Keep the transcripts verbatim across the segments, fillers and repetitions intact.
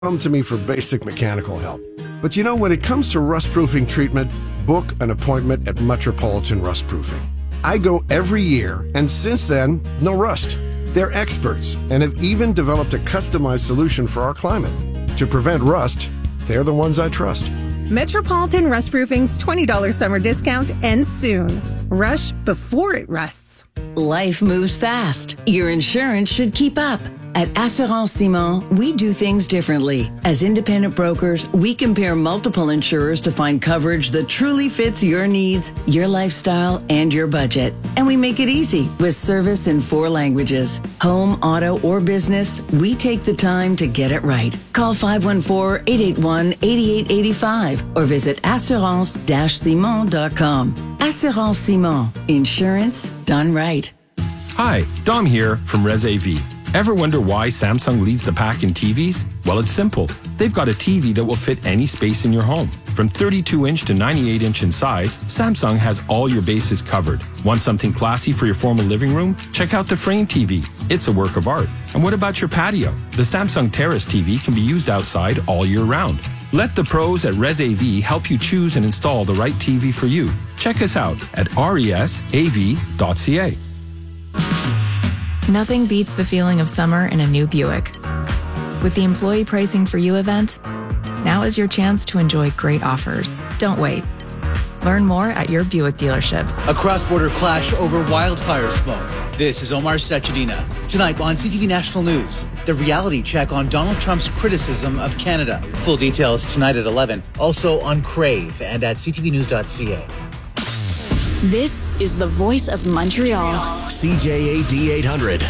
Come to me for basic mechanical help. But you know, when it comes to rust-proofing treatment, book an appointment at Metropolitan Rust Proofing. I go every year, and since then, no rust. They're experts and have even developed a customized solution for our climate. To prevent rust, they're the ones I trust. Metropolitan Rust Proofing's twenty dollars summer discount ends soon. Rush before it rusts. Life moves fast. Your insurance should keep up. At Assurance Simon, we do things differently. As independent brokers, we compare multiple insurers to find coverage that truly fits your needs, your lifestyle, and your budget. And we make it easy with service in four languages. Home, auto, or business, we take the time to get it right. Call five one four, eight eight one, eight eight eight five or visit assurance dash simon dot com. Assurance Simon. Insurance done right. Hi, Dom here from ResAV. Ever wonder why Samsung leads the pack in T Vs? Well, it's simple. They've got a T V that will fit any space in your home. From thirty-two inch to ninety-eight inch in size, Samsung has all your bases covered. Want something classy for your formal living room? Check out the Frame T V. It's a work of art. And what about your patio? The Samsung Terrace T V can be used outside all year round. Let the pros at ResAV help you choose and install the right T V for you. Check us out at resav dot c a. Nothing beats the feeling of summer in a new Buick. With the Employee Pricing for You event, now is your chance to enjoy great offers. Don't wait. Learn more at your Buick dealership. A cross-border clash over wildfire smoke. This is Omar Sachedina. Tonight on C T V National News, the reality check on Donald Trump's criticism of Canada. Full details tonight at eleven. Also on Crave and at c t v news dot c a. This is the voice of Montreal. C J A D eight hundred.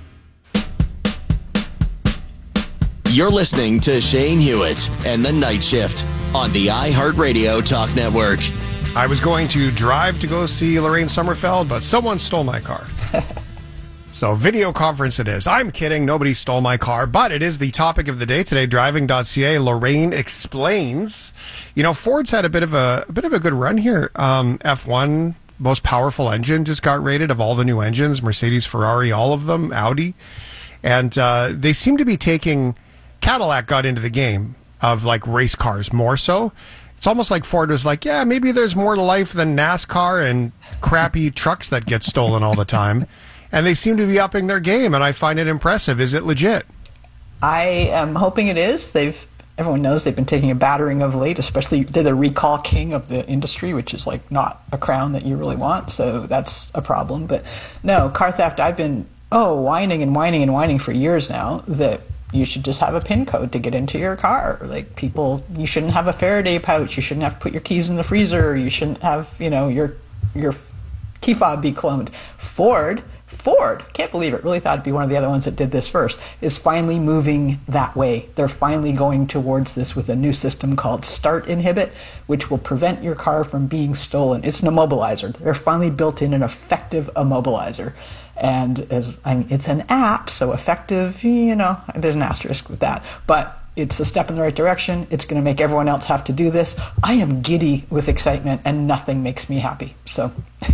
You're listening to Shane Hewitt and the Night Shift on the iHeartRadio Talk Network. I was going to drive to go see Lorraine Sommerfeld, but someone stole my car. So video conference it is. I'm kidding. Nobody stole my car, but it is the topic of the day today. Driving dot c a. Lorraine explains. You know, Ford's had a bit of a, a bit of a good run here. Um, F one, most powerful engine, just got rated of all the new engines. Mercedes, Ferrari, all of them. Audi, and uh, they seem to be taking. Cadillac got into the game of like race cars more so. It's almost like Ford was like, yeah, maybe there's more to life than NASCAR and crappy trucks that get stolen all the time. And they seem to be upping their game, and I find it impressive. Is it legit? I am hoping it is. They've everyone knows they've been taking a battering of late, especially they're the recall king of the industry, which is like not a crown that you really want. So that's a problem. But no, car theft, I've been, oh, whining and whining and whining for years now that you should just have a PIN code to get into your car. Like people, you shouldn't have a Faraday pouch. You shouldn't have to put your keys in the freezer. You shouldn't have, you know, your your key fob be cloned. Ford, Ford, can't believe it, really thought it'd be one of the other ones that did this first, is finally moving that way. They're finally going towards this with a new system called Start Inhibit, which will prevent your car from being stolen. It's an immobilizer. They're finally built in an effective immobilizer. And as I mean, it's an app, so effective, you know, there's an asterisk with that. But it's a step in the right direction. It's going to make everyone else have to do this. I am giddy with excitement, and nothing makes me happy. So,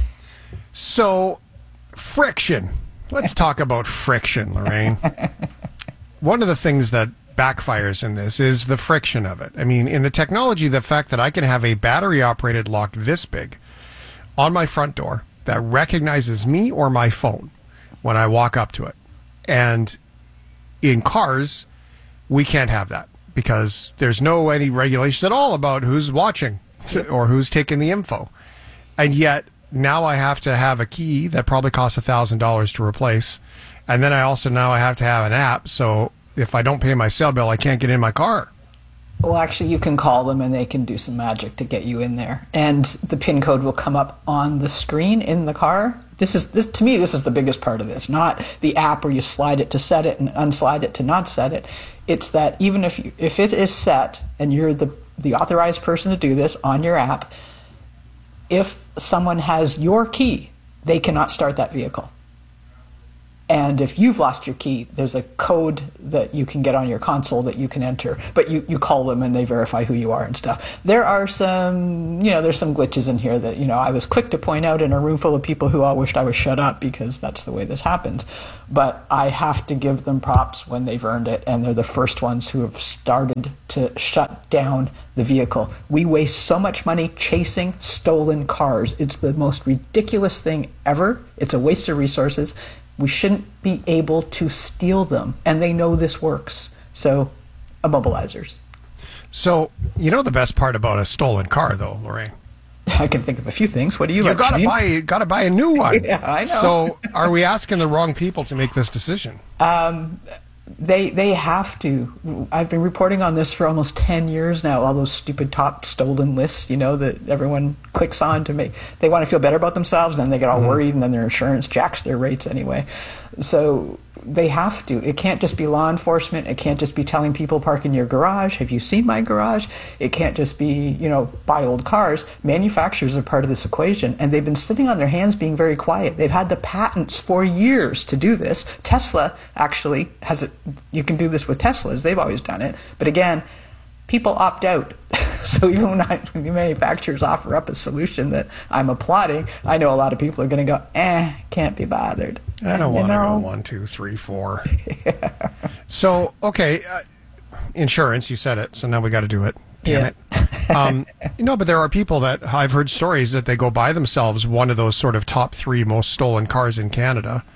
so friction. Let's talk about friction, Lorraine. One of the things that backfires in this is the friction of it. I mean, in the technology, the fact that I can have a battery-operated lock this big on my front door that recognizes me or my phone when I walk up to it. And in cars, we can't have that because there's no any regulations at all about who's watching or who's taking the info. And yet now I have to have a key that probably costs one thousand dollars to replace. And then I also now I have to have an app. So if I don't pay my cell bill, I can't get in my car. Well, actually, you can call them and they can do some magic to get you in there. And the PIN code will come up on the screen in the car. This is, this, to me, this is the biggest part of this, not the app where you slide it to set it and unslide it to not set it. It's that even if you, if it is set and you're the, the authorized person to do this on your app, if someone has your key, they cannot start that vehicle. And if you've lost your key, there's a code that you can get on your console that you can enter. But you, you call them and they verify who you are and stuff. There are some, you know, there's some glitches in here that, you know, I was quick to point out in a room full of people who all wished I was shut up because that's the way this happens. But I have to give them props when they've earned it. And they're the first ones who have started to shut down the vehicle. We waste so much money chasing stolen cars. It's the most ridiculous thing ever. It's a waste of resources. We shouldn't be able to steal them, and they know this works. So, immobilizers. So, you know the best part about a stolen car, though, Lorraine? I can think of a few things. What do you? You like, gotta Shane? buy, gotta buy a new one. Yeah, I know. So, are we asking the wrong people to make this decision? Um, they they have to. I've been reporting on this for almost ten years now. All those stupid top stolen lists, you know, that everyone clicks on to make. They want to feel better about themselves, then they get all mm-hmm. worried, and then their insurance jacks their rates anyway. So they have to. It can't just be law enforcement. It can't just be telling people park in your garage. Have you seen my garage? It can't just be, you know, buy old cars. Manufacturers are part of this equation, and they've been sitting on their hands being very quiet. They've had the patents for years to do this. Tesla actually has it. You can do this with Teslas. They've always done it. But again, people opt out. So even when, I, when the manufacturers offer up a solution that I'm applauding, I know a lot of people are going to go, eh, can't be bothered. I don't want to know? go one, two, three, four. Yeah. So, okay, uh, insurance, you said it, so now we got to do it. Damn yeah. it. Um, you know, but there are people that, I've heard stories that they go buy themselves one of those sort of top three most stolen cars in Canada.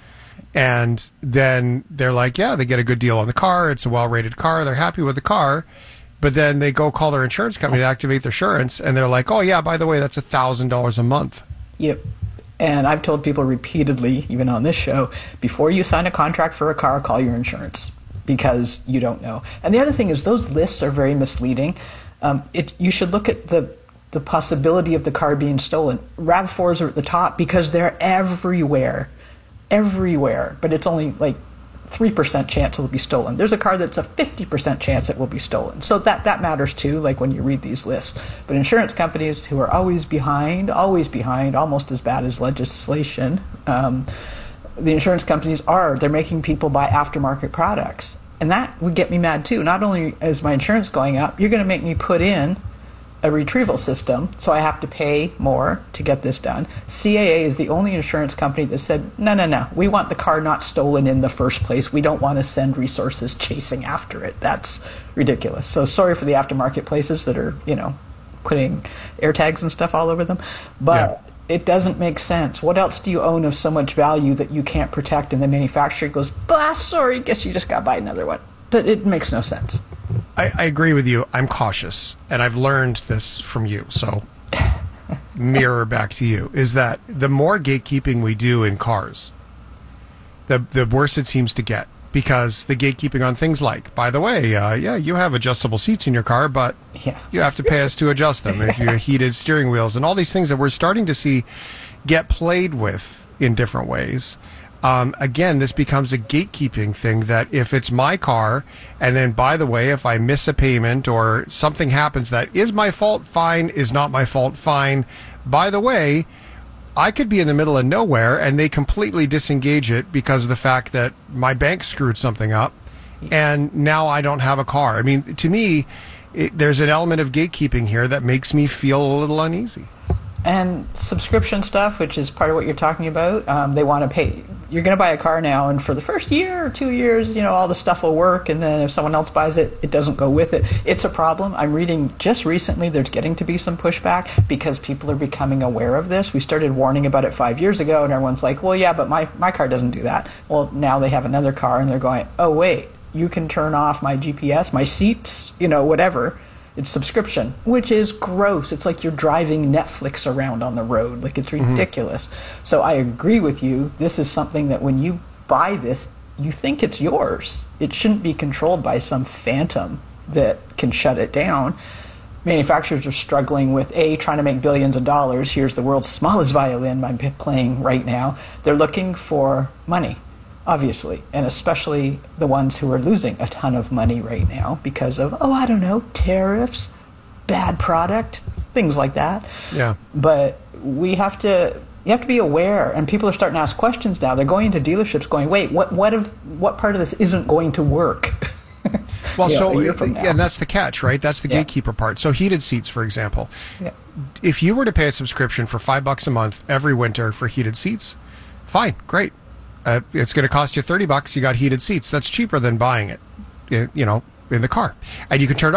And then they're like, yeah, they get a good deal on the car. It's a well-rated car. They're happy with the car. But then they go call their insurance company to activate their insurance, and they're like, oh, yeah, by the way, that's one thousand dollars a month. Yep. And I've told people repeatedly, even on this show, before you sign a contract for a car, call your insurance, because you don't know. And the other thing is those lists are very misleading. Um, it, you should look at the, the possibility of the car being stolen. RAV fours are at the top because they're everywhere. Everywhere. But it's only like three percent chance it will be stolen. There's a car that's a fifty percent chance it will be stolen. So that, that matters too, like when you read these lists. But insurance companies who are always behind, always behind, almost as bad as legislation, um, the insurance companies are, they're making people buy aftermarket products. And that would get me mad too. Not only is my insurance going up, you're going to make me put in a retrieval system, so I have to pay more to get this done. C A A is the only insurance company that said, no, no, no, we want the car not stolen in the first place. We don't want to send resources chasing after it. That's ridiculous. So sorry for the aftermarket places that are, you know, putting AirTags and stuff all over them. But yeah. It doesn't make sense. What else do you own of so much value that you can't protect? And the manufacturer goes, bah, sorry, guess you just got to buy another one. But it makes no sense. I, I agree with you. I'm cautious, and I've learned this from you. So, mirror back to you, is that the more gatekeeping we do in cars, the the worse it seems to get. Because the gatekeeping on things like, by the way, uh, yeah, you have adjustable seats in your car, but yeah. you have to pay us to adjust them. If you have heated steering wheels and all these things that we're starting to see get played with in different ways. Um, again, this becomes a gatekeeping thing that if it's my car, and then, by the way, if I miss a payment or something happens that is my fault, fine, is not my fault, fine. By the way, I could be in the middle of nowhere and they completely disengage it because of the fact that my bank screwed something up and now I don't have a car. I mean, to me, it, there's an element of gatekeeping here that makes me feel a little uneasy. And subscription stuff, which is part of what you're talking about, um, they want to pay. You're going to buy a car now, and for the first year or two years, you know, all the stuff will work, and then if someone else buys it, it doesn't go with it. It's a problem. I'm reading just recently there's getting to be some pushback because people are becoming aware of this. We started warning about it five years ago, and everyone's like, well, yeah, but my, my car doesn't do that. Well, now they have another car, and they're going, oh, wait, you can turn off my G P S, my seats, you know, whatever. It's subscription, which is gross. It's like you're driving Netflix around on the road. Like, it's ridiculous. Mm-hmm. So I agree with you. This is something that when you buy this, you think it's yours. It shouldn't be controlled by some phantom that can shut it down. Manufacturers are struggling with, A, trying to make billions of dollars. Here's the world's smallest violin I'm playing right now. They're looking for money, obviously, and especially the ones who are losing a ton of money right now because of, oh, I don't know, tariffs, bad product, things like that. Yeah. But we have to, You have to be aware, and people are starting to ask questions now. They're going into dealerships going, wait, what what if what part of this isn't going to work? Well, yeah, so, a year from now. yeah, and that's the catch, right? That's the Yeah. gatekeeper part. So heated seats, for example. Yeah. If you were to pay a subscription for five bucks a month every winter for heated seats, fine, great. Uh, it's going to cost you thirty bucks. You got heated seats. That's cheaper than buying it, you know, in the car. And you can turn